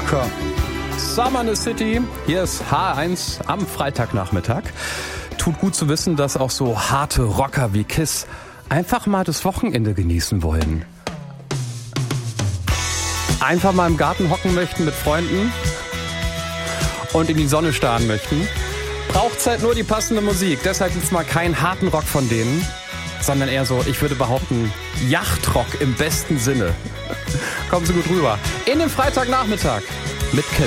Walker. Summer in the City. Hier ist H1 am Freitagnachmittag. Tut gut zu wissen, dass auch so harte Rocker wie Kiss einfach mal das Wochenende genießen wollen. Einfach mal im Garten hocken möchten mit Freunden und in die Sonne starren möchten. Braucht's halt nur die passende Musik. Deshalb jetzt mal keinen harten Rock von denen, sondern eher so, ich würde behaupten, Yachtrock im besten Sinne. Kommen Sie gut rüber. In den Freitagnachmittag mit Kiss.